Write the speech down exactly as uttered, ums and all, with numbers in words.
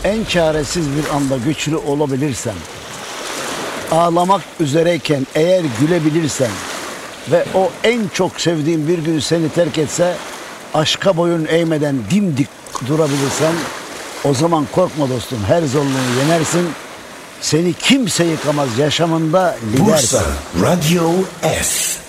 en çaresiz bir anda güçlü olabilirsen, ağlamak üzereyken eğer gülebilirsen ve o en çok sevdiğin bir gün seni terk etse, aşka boyun eğmeden dimdik durabilirsen, o zaman korkma dostum, her zorluğu yenersin. Seni kimse yıkamaz, yaşamında lidersin. Bursa Radyo S.